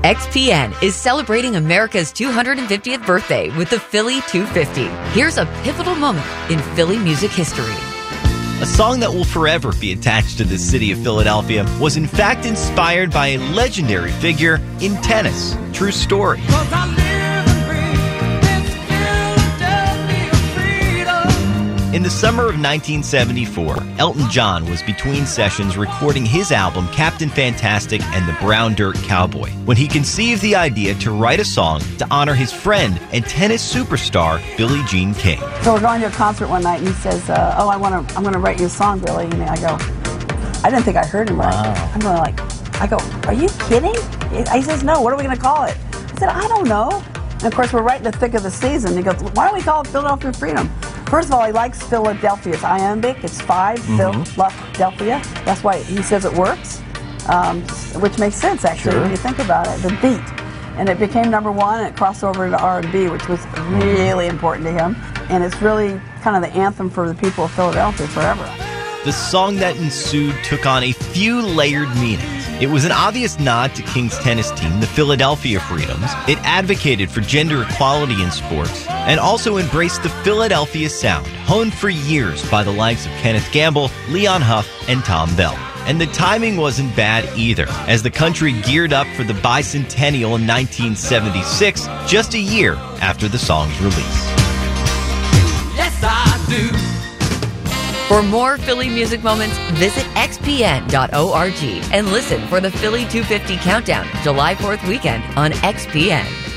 XPN is celebrating America's 250th birthday with the Philly 250. Here's a pivotal moment in Philly music history. A song that will forever be attached to the city of Philadelphia was in fact inspired by a legendary figure in tennis. True story. In the summer of 1974, Elton John was between sessions recording his album Captain Fantastic and the Brown Dirt Cowboy when he conceived the idea to write a song to honor his friend and tennis superstar Billie Jean King. So we're going to a concert one night and he says, I'm going to write you a song, Billie. And I go, I didn't think I heard him right. Wow. I'm going I go, are you kidding? He says, no, what are we going to call it? I said, I don't know. And of course, we're right in the thick of the season. He goes, why don't we call it Philadelphia Freedom? First of all, he likes Philadelphia. It's iambic. It's 5, Philadelphia. That's why he says it works, which makes sense, actually, when you think about it, the beat. And it became #1, and it crossed over into R&B, which was really important to him. And it's really kind of the anthem for the people of Philadelphia forever. The song that ensued took on a few layered meanings. It was an obvious nod to King's tennis team, the Philadelphia Freedoms. It advocated for gender equality in sports and also embraced the Philadelphia sound, honed for years by the likes of Kenneth Gamble, Leon Huff, and Tom Bell. And the timing wasn't bad either, as the country geared up for the bicentennial in 1976, just a year after the song's release. Yes, I do. For more Philly music moments, visit xpn.org and listen for the Philly 250 Countdown, July 4th weekend on XPN.